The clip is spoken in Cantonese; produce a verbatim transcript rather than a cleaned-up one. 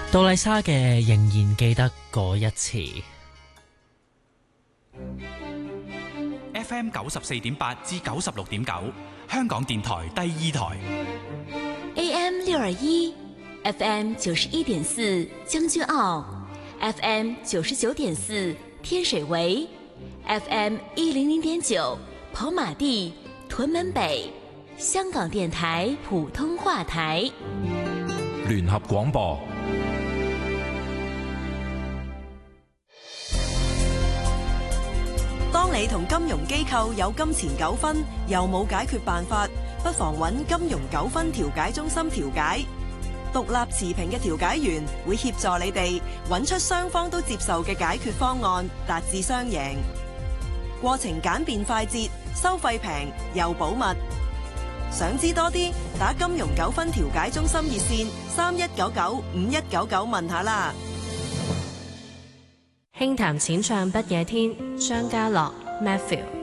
杜麗莎嘅仍然記得嗰一次。 F M 九十四點八至九十六點九，香港電台第二台。 A M 六二一，F M 九十一點四將軍澳，F M 九十九點四天水圍，F M 一零零點九跑馬地、屯門北，香港電台普通話台。 聯合廣播。 當你同金融機構有金錢糾紛，又冇解決辦法，不妨揾金融糾紛調解中心調解。獨立持平嘅調解員會協助你哋揾出雙方都接受嘅解決方案，達至雙贏。過程簡便快捷，收費平又保密。想知多啲，打金融糾紛調解中心熱線三一九九五一九九問下啦。 輕談淺唱不夜天，張家樂 Matthew。